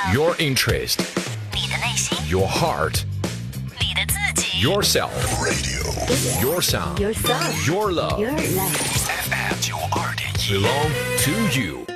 Your interest, 你的内心， your heart, 你的自己。 yourself. Radio. Your sound. Your song. Your love. Your life. FM 92.1 belong to you.